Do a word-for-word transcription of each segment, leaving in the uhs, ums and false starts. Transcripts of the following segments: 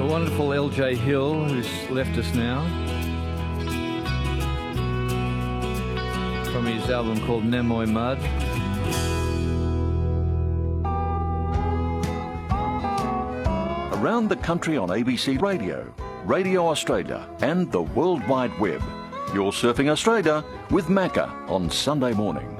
wonderful L J Hill, who's left us now, from his album called Nemoy Mud. Around the country on A B C Radio, Radio Australia and the World Wide Web. You're Surfing Australia with Macca on Sunday morning.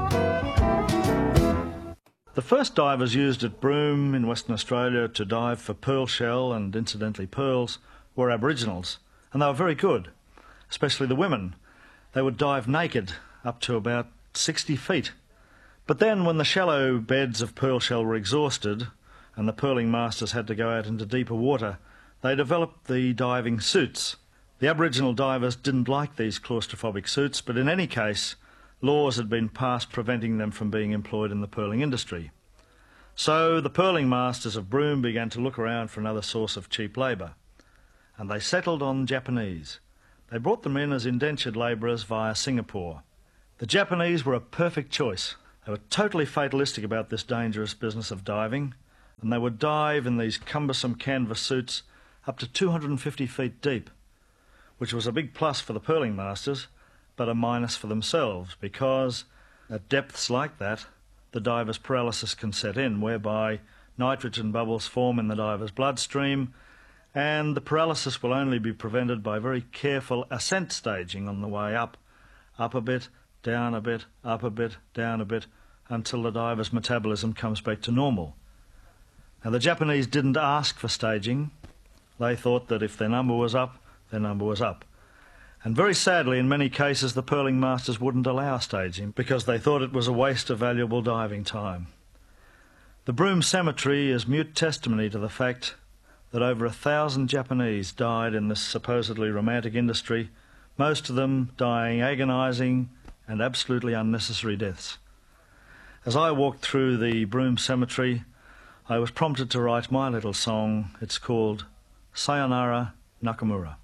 The first divers used at Broome in Western Australia to dive for pearl shell and incidentally pearls were Aboriginals, and they were very good, especially the women. They would dive naked up to about sixty feet. But then when the shallow beds of pearl shell were exhausted and the pearling masters had to go out into deeper water, they developed the diving suits. The Aboriginal divers didn't like these claustrophobic suits, but in any case, laws had been passed preventing them from being employed in the pearling industry. So the pearling masters of Broome began to look around for another source of cheap labour, and they settled on Japanese. They brought them in as indentured labourers via Singapore. The Japanese were a perfect choice. They were totally fatalistic about this dangerous business of diving, and they would dive in these cumbersome canvas suits up to two hundred fifty feet deep, which was a big plus for the pearling masters, but a minus for themselves, because at depths like that, the diver's paralysis can set in, whereby nitrogen bubbles form in the diver's bloodstream, and the paralysis will only be prevented by very careful ascent staging on the way up. Up a bit, down a bit, up a bit, down a bit, until the diver's metabolism comes back to normal. Now, the Japanese didn't ask for staging. They thought that if their number was up, their number was up. And very sadly, in many cases, the pearling masters wouldn't allow staging because they thought it was a waste of valuable diving time. The Broome Cemetery is mute testimony to the fact that over a thousand Japanese died in this supposedly romantic industry, most of them dying agonising and absolutely unnecessary deaths. As I walked through the Broome Cemetery, I was prompted to write my little song. It's called Sayonara Nakamura.